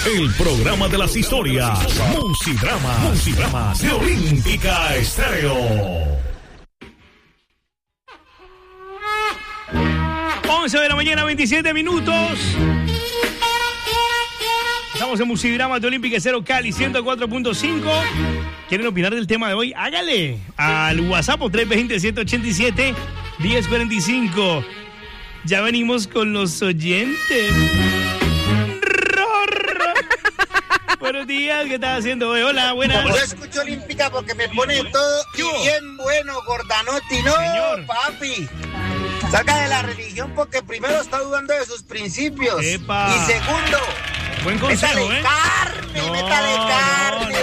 El programa de las historias. Musidramas de Olímpica Estéreo. 11 de la mañana, 27 minutos. Estamos en Musidrama de Olímpica Estéreo Cali 104.5. ¿Quieren opinar del tema de hoy? Hágale al WhatsApp 320-187-1045. Ya venimos con los oyentes. Buenos días, ¿qué estás haciendo hoy? Hola, buenas. Yo escucho Olímpica porque me pone todo y bien bueno, Gordanotti. No, señor. Papi. Salga de la religión porque primero está dudando de sus principios. Epa. Y segundo, buen consejo, métale carne, métale carne.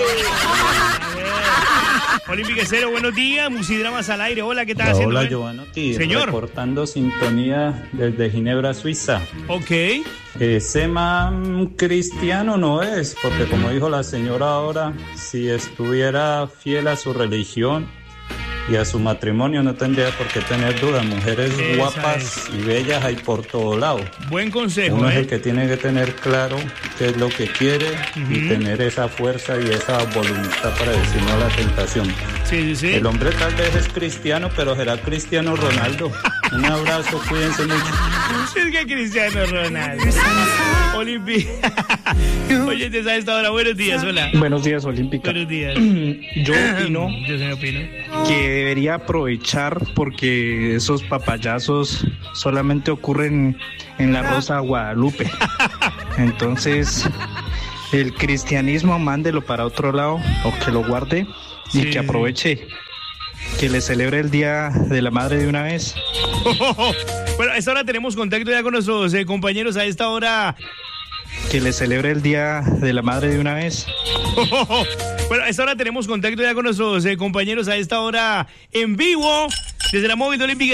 Olímpica Estéreo, buenos días. Musidramas al aire. Hola, ¿qué estás haciendo? Hola, Giovanotti. Señor. Reportando sintonía desde Ginebra, Suiza. Ok. Ese man cristiano no es, porque como dijo la señora ahora, si estuviera fiel a su religión y a su matrimonio no tendría por qué tener dudas. Mujeres Esa guapas y bellas hay por todo lado. Buen consejo. Uno es el que tiene que tener claro qué es lo que quiere y tener esa fuerza y esa voluntad para decir no a la tentación. Sí. El hombre tal vez es cristiano, pero será Cristiano Ronaldo. Un abrazo, cuídense mucho. Es que Cristiano Ronaldo. Olímpica. Oye, te sabes esta hora. Buenos días, hola. Buenos días, Olímpica. Buenos días. Yo opino Yo sí opino. que debería aprovechar porque esos papayazos solamente ocurren en la Rosa Guadalupe. Entonces, el cristianismo mándelo para otro lado o que lo guarde y Sí, que aproveche. Que le celebre el Día de la Madre de una vez. Bueno, a esta hora tenemos contacto ya con nuestros compañeros. A esta hora. Que le celebre el Día de la Madre de una vez. Bueno, a esta hora tenemos contacto ya con nuestros compañeros. A esta hora en vivo desde la móvil de Olímpica.